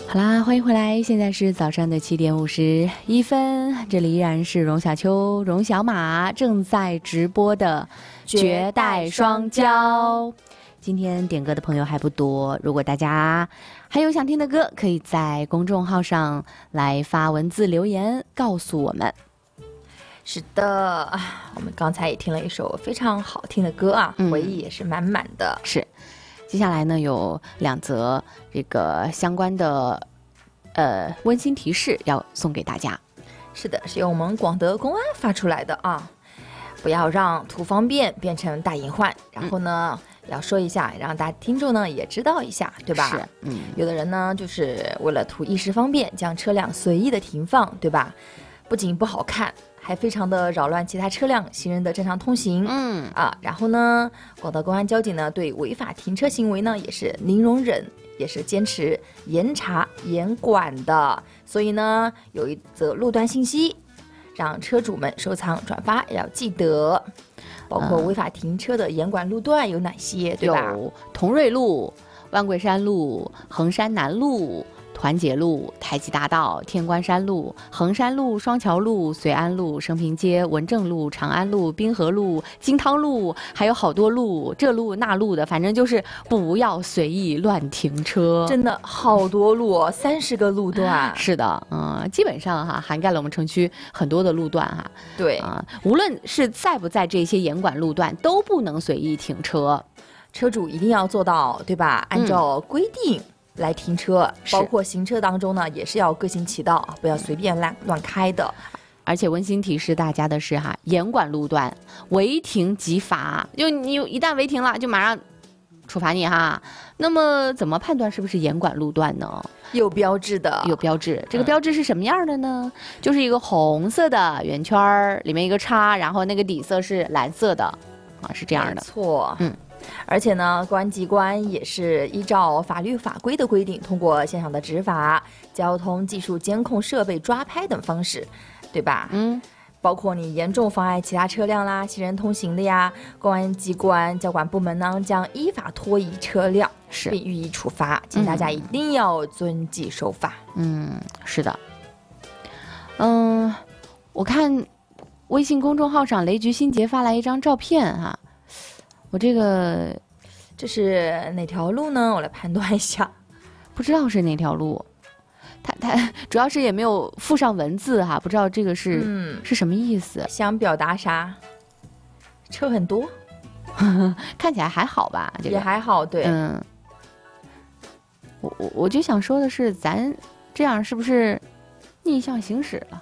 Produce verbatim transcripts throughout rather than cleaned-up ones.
好啦，欢迎回来，现在是早上的七点五十一分，这里依然是荣小秋、荣小马正在直播的绝代双骄。今天点歌的朋友还不多，如果大家还有想听的歌，可以在公众号上来发文字留言告诉我们。 是的，我们刚才也听了一首非常好听的歌啊， 嗯、 回忆也是满满的。 是，接下来呢有两则这个相关的呃温馨提示要送给大家。 是的，是由我们广德公安发出来的啊，不要让图方便变成大隐患。然后呢，嗯、要说一下，让大家听众呢也知道一下，对吧？ 是，嗯， 有的人呢就是为了图一时方便，将车辆随意的停放，对吧？不仅不好看，还非常的扰乱其他车辆行人的正常通行。 嗯啊，然后呢，广德公安交警呢对违法停车行为呢也是零容忍，也是坚持严查严管的。所以呢，有一则路段信息，让车主们收藏转发，也要记得，包括违法停车的严管路段有哪些，嗯、对吧？ 有同瑞路、万桂山路、衡山南路、团结路、太极大道、天关山路、衡山路、双桥路、绥安路、升平街、文正路、长安路、滨河路、金汤路，还有好多路，这路那路的，反正就是不要随意乱停车。 真的好多路哦，三十个路段。 是的，嗯，基本上哈涵盖了我们城区很多的路段哈。 对啊，无论是在不在这些严管路段，都不能随意停车。 车主一定要做到，对吧？按照规定。嗯来停车，包括行车当中呢，也是要各行其道，不要随便乱乱开的。 而且温馨提示大家的是哈，严管路段，违停即罚，就你一旦违停了，就马上处罚你哈。那么怎么判断是不是严管路段呢？ 有标志的， 有标志。这个标志是什么样的呢？嗯、就是一个红色的圆圈，里面一个叉，然后那个底色是蓝色的，啊，是这样的。 没错， 嗯。 而且呢，公安机关也是依照法律法规的规定，通过现场的执法、交通技术监控设备抓拍等方式，对吧？ 嗯， 包括你严重妨碍其他车辆啦、行人通行的呀，公安机关交管部门呢将依法拖移车辆， 是并予以处罚，请大家一定要遵纪守法。 嗯，是的。嗯，我看微信公众号上雷菊新杰发来一张照片哈、啊。我这个这是哪条路呢？我来判断一下， 不知道是哪条路。他他主要是也没有附上文字哈，不知道这个是、嗯、是什么意思？ 想表达啥？车很多， 看起来还好吧？这个、 也还好，对。 嗯，我我我就想说的是，咱这样是不是逆向行驶了？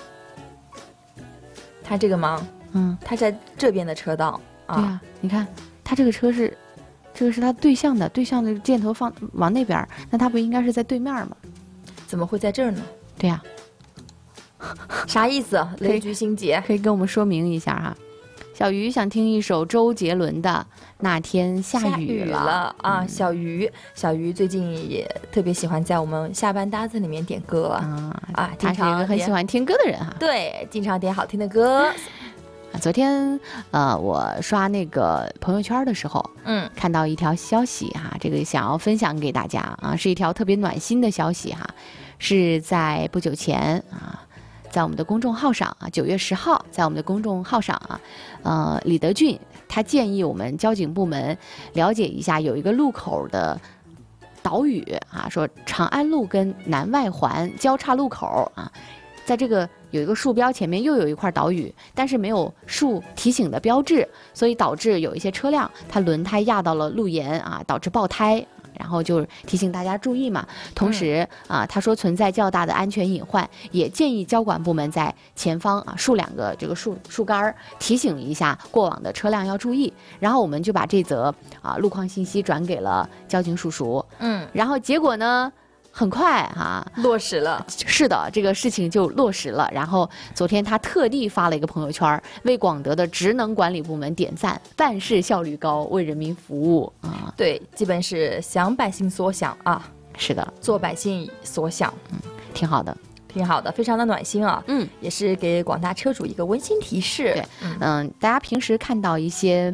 他这个吗？嗯，他在这边的车道。 对呀、啊，你看，他这个车是，这个是他对向的，对向的箭头放往那边，那他不应该是在对面吗？ 怎么会在这儿呢？ 对呀、 啊，啥意思？雷菊新杰可以跟我们说明一下哈。小鱼想听一首周杰伦的《那天下雨了》 了啊、嗯！小鱼，小鱼最近也特别喜欢在我们下班搭子里面点歌啊啊， 他是一个很喜欢听歌的人哈。 对，经常点好听的歌。 昨天，呃，我刷那个朋友圈的时候，嗯，看到一条消息哈，这个想要分享给大家啊，是一条特别暖心的消息哈，是在不久前啊，在我们的公众号上啊，九月十号，在我们的公众号上啊，呃，李德俊他建议我们交警部门了解一下有一个路口的导语啊，说长安路跟南外环交叉路口啊，在这个有一个树标前面又有一块导语，但是没有树提醒的标志，所以导致有一些车辆它轮胎压到了路沿啊，导致爆胎，然后就提醒大家注意嘛。同时啊，他说存在较大的安全隐患，也建议交管部门在前方啊竖两个这个树树杆，提醒一下过往的车辆要注意。然后我们就把这则啊路况信息转给了交警叔叔，嗯，然后结果呢？很快哈、啊， 落实了。 是的，这个事情就落实了。然后昨天他特地发了一个朋友圈，为广德的职能管理部门点赞，办事效率高，为人民服务啊。 对，基本是想百姓所想啊。 是的， 做百姓所想， 嗯，挺好的。 挺好的，非常的暖心啊，嗯，也是给广大车主一个温馨提示。 对，嗯、呃，大家平时看到一些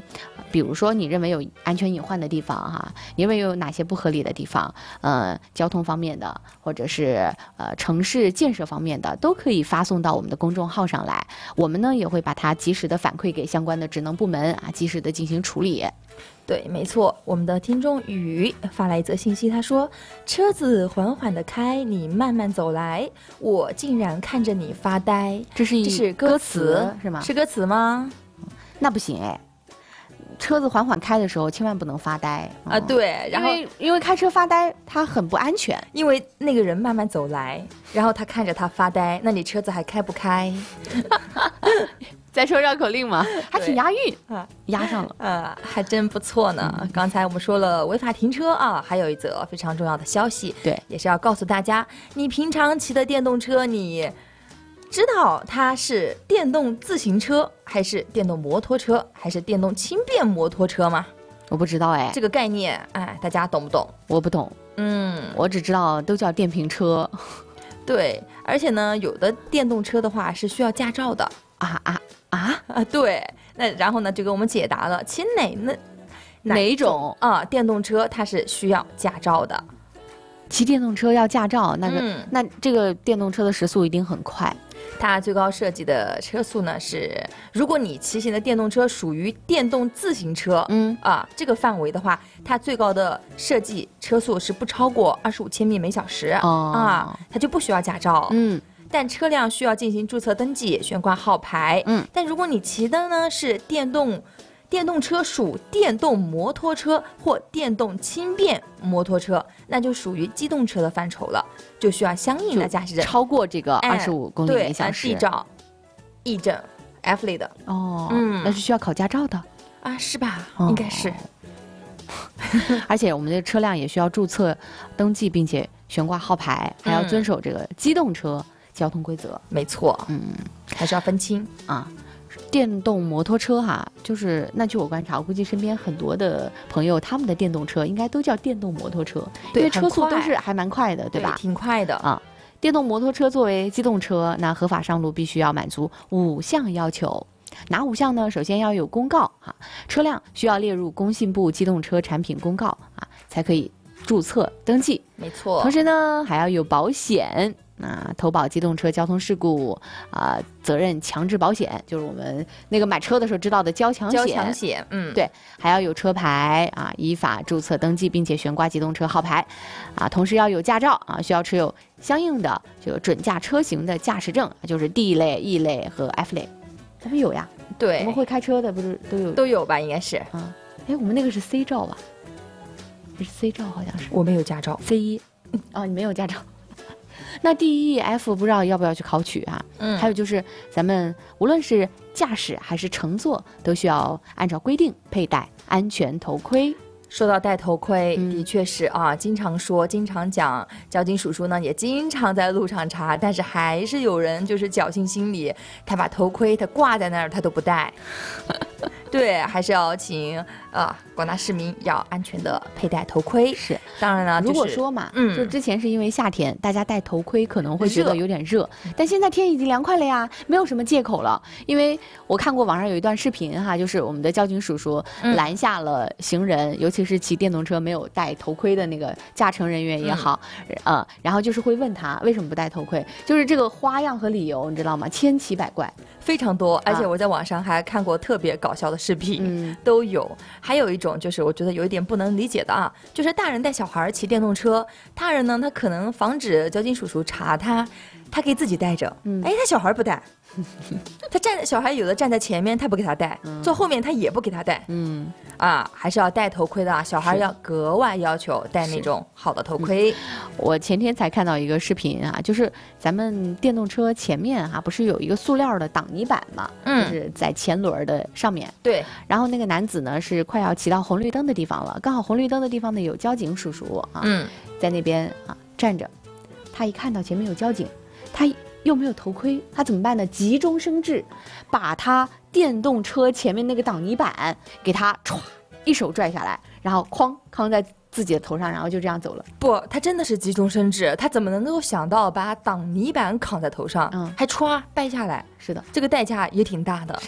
比如说你认为有安全隐患的地方哈，你认为有哪些不合理的地方，呃，交通方面的，或者是呃城市建设方面的，都可以发送到我们的公众号上来，我们呢也会把它及时的反馈给相关的职能部门啊，及时的进行处理。 对，没错，我们的听众雨发来一则信息，他说：车子缓缓地开，你慢慢走来，我竟然看着你发呆。 这是一这是歌词是吗？ 是歌词吗？ 那不行哎，车子缓缓开的时候千万不能发呆啊！对，然后因为因为开车发呆它很不安全， 因为那个人慢慢走来，然后他看着他发呆，那你车子还开不开？ 在说绕口令嘛，还挺押韵啊，押上了， 呃，还真不错呢。嗯、刚才我们说了违法停车啊，还有一则非常重要的消息， 对， 也是要告诉大家，你平常骑的电动车，你知道它是电动自行车，还是电动摩托车，还是电动轻便摩托车吗？ 我不知道哎， 这个概念，哎，大家懂不懂？ 我不懂， 嗯， 我只知道都叫电瓶车。 对，而且呢，有的电动车的话是需要驾照的。 啊啊啊啊！对，那然后呢，就给我们解答了，其实哪那哪种啊电动车它是需要驾照的？ 骑电动车要驾照，那个、嗯、那这个电动车的时速一定很快。 它最高设计的车速呢是，如果你骑行的电动车属于电动自行车，嗯啊这个范围的话，它最高的设计车速是不超过二十五千米每小时、哦、啊，它就不需要驾照。嗯。但车辆需要进行注册登记、悬挂号牌。嗯，但如果你骑的呢是电动电动车，属电动摩托车或电动轻便摩托车，那就属于机动车的范畴了，就需要相应的驾驶证超过这个二十五公里每小时。 对， D 照、E 证、F 类的。 哦，嗯，那是需要考驾照的啊，是吧？哦、应该是。 而且我们的车辆也需要注册登记，并且悬挂号牌，还要遵守这个机动车交通规则。 没错，嗯，还是要分清啊。电动摩托车哈，就是那据我观察，我估计身边很多的朋友，他们的电动车应该都叫电动摩托车，因为车速都是还蛮快的，对吧？ 对，挺快的啊。电动摩托车作为机动车，那合法上路必须要满足五项要求。哪五项呢？首先要有公告哈，车辆需要列入工信部机动车产品公告啊，才可以注册登记。 没错。 同时呢，还要有保险。那投保机动车交通事故啊、呃、责任强制保险，就是我们那个买车的时候知道的交强险。 交强险，嗯， 对，还要有车牌啊，依法注册登记，并且悬挂机动车号牌，啊，同时要有驾照啊，需要持有相应的这个准驾车型的驾驶证，就是 D 类、E 类和 F 类，咱们有呀。 对， 我们会开车的不是都有都有吧？应该是啊。哎，我们那个是 C 照吧？是 C 照好像是。 我没有驾照 ，C 一。哦，你没有驾照。那 D E F 不知道要不要去考取啊？嗯，还有就是咱们无论是驾驶还是乘坐，都需要按照规定佩戴安全头盔。 说到戴头盔，嗯、的确是啊，经常说，经常讲，交警叔叔呢也经常在路上查，但是还是有人就是侥幸心理，他把头盔他挂在那儿，他都不戴。对，还是要请啊广大市民要安全的佩戴头盔。 是， 当然了， 如果说嘛， 嗯， 就之前是因为夏天，大家戴头盔可能会觉得有点热，但现在天已经凉快了呀，没有什么借口了。因为我看过网上有一段视频哈，就是我们的交警叔叔拦下了行人，嗯、尤其是骑电动车没有戴头盔的那个驾乘人员也好，嗯、呃，然后就是会问他为什么不戴头盔，就是这个花样和理由你知道吗？千奇百怪。 非常多，而且我在网上还看过特别搞笑的视频，嗯，都有。还有一种就是我觉得有一点不能理解的啊，就是大人带小孩骑电动车，大人呢他可能防止交警叔叔查他，他可以自己带着，嗯，哎，他小孩不带，他站小孩有的站在前面，他不给他带，嗯、坐后面他也不给他带，嗯，啊，还是要戴头盔的啊，小孩要格外要求戴那种好的头盔。 嗯、我前天才看到一个视频啊，就是咱们电动车前面哈、啊，不是有一个塑料的挡泥板嘛，嗯，就是在前轮的上面， 对。 然后那个男子呢是快要骑到红绿灯的地方了，刚好红绿灯的地方呢有交警叔叔啊，嗯，在那边啊站着，他一看到前面有交警，他又没有头盔，他怎么办呢？急中生智，把他电动车前面那个挡泥板给他歘一手拽下来，然后哐扛在自己的头上，然后就这样走了。 不，他真的是急中生智，他怎么能够想到把挡泥板扛在头上，嗯，还歘掰下来？ 是的， 这个代价也挺大的。 是的，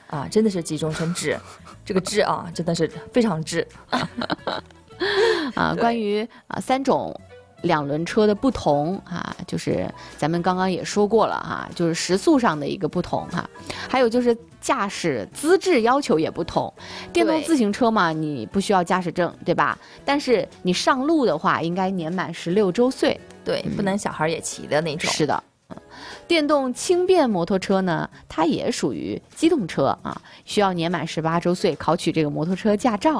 啊，真的是急中生智，这个智啊，真的是非常智啊。关于啊三种两轮车的不同啊，就是咱们刚刚也说过了哈，就是时速上的一个不同哈，还有就是驾驶资质要求也不同。电动自行车嘛，你不需要驾驶证，对吧？但是你上路的话，应该年满十六周岁， 对，不能小孩也骑的那种。 是的。电动轻便摩托车呢，它也属于机动车啊，需要年满十八周岁考取这个摩托车驾照